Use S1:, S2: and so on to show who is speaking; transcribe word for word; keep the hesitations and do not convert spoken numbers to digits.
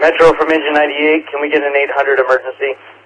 S1: Metro from Engine ninety-eight, can we get an eight hundred emergency?